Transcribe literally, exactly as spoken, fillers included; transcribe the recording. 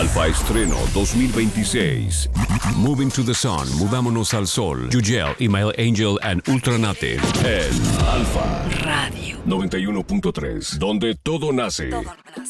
Alfa Estreno dos mil veintiséis. Moving to the Sun, Mudámonos al Sol. Yugel, Email Angel and Ultranate. En Alfa Radio noventa y uno punto tres, donde todo nace. Todo nace.